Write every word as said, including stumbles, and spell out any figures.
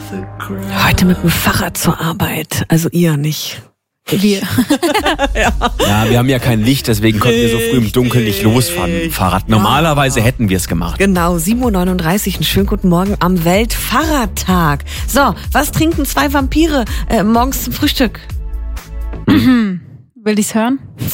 Heute mit dem Fahrrad zur Arbeit. Also ihr nicht. Wir. ja. ja, wir haben ja kein Licht, deswegen konnten wir so früh im Dunkeln nicht losfahren mit dem Fahrrad. Normalerweise ja. hätten wir es gemacht. Genau, sieben Uhr neununddreißig, einen schönen guten Morgen am Weltfahrradtag. So, was trinken zwei Vampire äh, morgens zum Frühstück? Mhm. Will ich's hören?